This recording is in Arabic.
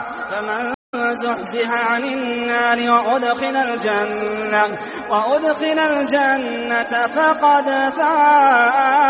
فمن زحزح عن النار وأدخل الجنة فقد فاز.